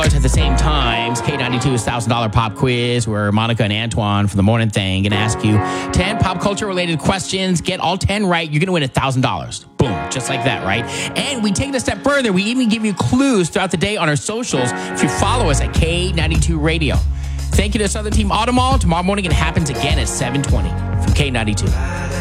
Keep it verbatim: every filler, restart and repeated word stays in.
At the same time, K ninety-two's one thousand dollars pop quiz where Monica and Antoine from the morning thing going to ask you ten pop culture related questions. Get all ten right. You're going to win one thousand dollars. Boom. Just like that, right? And we take it a step further. We even give you clues throughout the day on our socials if you follow us at K ninety-two Radio. Thank you to Southern Team Automall. Tomorrow morning it happens again at seven twenty from K ninety-two.